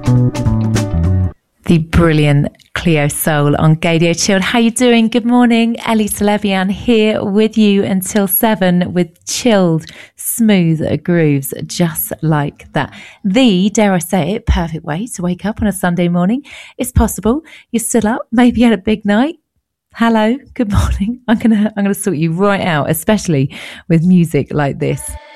The brilliant Cleo Sol on Gaydio Chilled. How you doing? Good morning. Ellie Salevian here with you until 7 with chilled, smooth grooves just like that. The, dare I say it, perfect way to wake up on a Sunday morning. It's possible. You're still up. Maybe you had a big night. Hello. Good morning. I'm gonna sort you right out, especially with music like this.